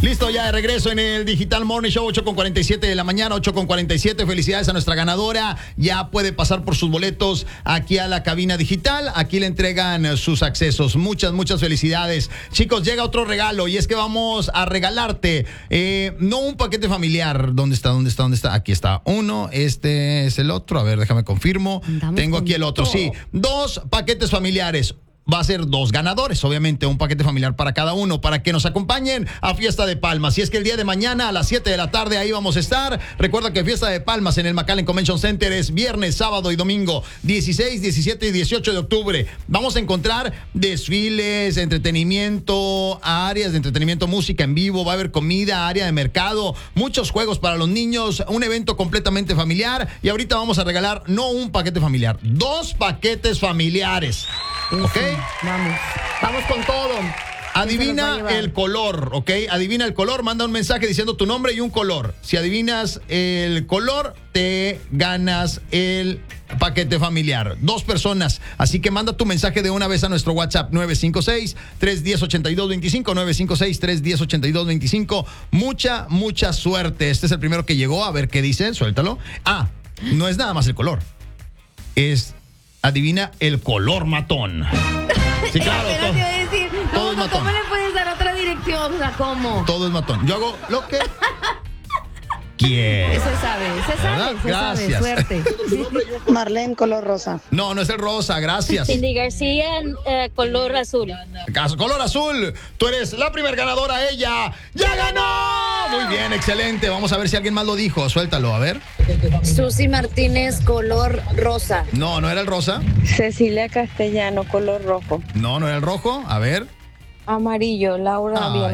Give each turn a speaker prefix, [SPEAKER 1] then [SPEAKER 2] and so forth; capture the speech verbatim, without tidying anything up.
[SPEAKER 1] Listo, ya de regreso en el Digital Morning Show, ocho con cuarenta y siete de la mañana, ocho con cuarenta y siete. Felicidades a nuestra ganadora. Ya puede pasar por sus boletos aquí a la cabina digital. Aquí le entregan sus accesos. Muchas, muchas felicidades. Chicos, llega otro regalo y es que vamos a regalarte eh, no un paquete familiar. ¿Dónde está? ¿Dónde está? ¿Dónde está? Aquí está uno. Este es el otro. A ver, déjame confirmo.
[SPEAKER 2] Andamos
[SPEAKER 1] Tengo aquí el otro.
[SPEAKER 2] todo.
[SPEAKER 1] Sí, dos paquetes familiares. Va a ser dos ganadores, obviamente, un paquete familiar para cada uno, para que nos acompañen a Fiesta de Palmas. Si es que el día de mañana a las siete de la tarde ahí vamos a estar. Recuerda que Fiesta de Palmas en el McAllen Convention Center es viernes, sábado y domingo, dieciséis, diecisiete y dieciocho de octubre. Vamos a encontrar desfiles, entretenimiento, áreas de entretenimiento, música en vivo, va a haber comida, área de mercado, muchos juegos para los niños, un evento completamente familiar. Y ahorita vamos a regalar no un paquete familiar, dos paquetes familiares. ¿Ok?
[SPEAKER 2] Vamos, vamos con todo.
[SPEAKER 1] Adivina el color, ¿ok? Adivina el color, manda un mensaje diciendo tu nombre y un color. Si adivinas el color, te ganas el paquete familiar. Dos personas. Así que manda tu mensaje de una vez a nuestro WhatsApp nueve cinco seis, tres uno cero, ocho dos dos cinco, nueve cinco seis, tres uno cero, ocho dos dos cinco. Mucha, mucha suerte. Este es el primero que llegó. A ver qué dice. Suéltalo. Ah, no es nada más el color. Es, adivina el color matón. Sí, claro.
[SPEAKER 2] Apenas
[SPEAKER 1] todo,
[SPEAKER 2] te iba a decir,
[SPEAKER 1] todo
[SPEAKER 2] ¿cómo,
[SPEAKER 1] es matón.
[SPEAKER 2] ¿cómo le puedes dar otra dirección? O sea, ¿cómo?
[SPEAKER 1] Todo es matón. Yo hago lo que quiero.
[SPEAKER 2] Se sabe, se
[SPEAKER 1] ¿Verdad?
[SPEAKER 2] sabe, se
[SPEAKER 1] Gracias.
[SPEAKER 2] sabe, suerte.
[SPEAKER 3] Marlene, color rosa.
[SPEAKER 1] No, no es el rosa, gracias.
[SPEAKER 4] Cindy García, eh, color azul.
[SPEAKER 1] Caso, color azul. Tú eres la primer ganadora, ella ya ganó. Muy bien, excelente. Vamos a ver si alguien más lo dijo. Suéltalo, a ver.
[SPEAKER 4] Susi Martínez, color rosa.
[SPEAKER 1] No, no era el rosa.
[SPEAKER 3] Cecilia Castellano, color rojo.
[SPEAKER 1] No, no era el rojo. A ver.
[SPEAKER 3] Amarillo, Laura
[SPEAKER 1] Ay,
[SPEAKER 3] Viana.